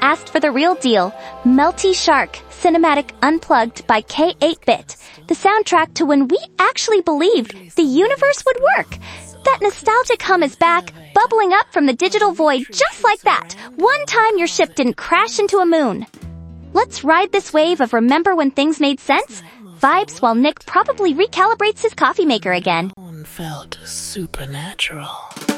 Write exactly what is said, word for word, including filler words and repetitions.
asked for the real deal. Melty Shark, Cinematic Unplugged by K eight bit. The soundtrack to when we actually believed the universe would work. That nostalgic hum is back, bubbling up from the digital void just like that. One time your ship didn't crash into a moon. Let's ride this wave of remember when things made sense? Vibes while Nick probably recalibrates his coffee maker again. Felt supernatural.